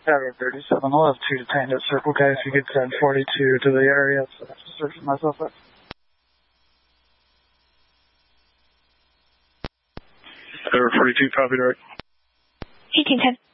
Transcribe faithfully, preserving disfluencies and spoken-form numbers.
Tower thirty-seven, I'll have two detained at Circle K if you could send forty-two to the area so I have to search myself up. Tower forty-two, copy direct. eighteen ten.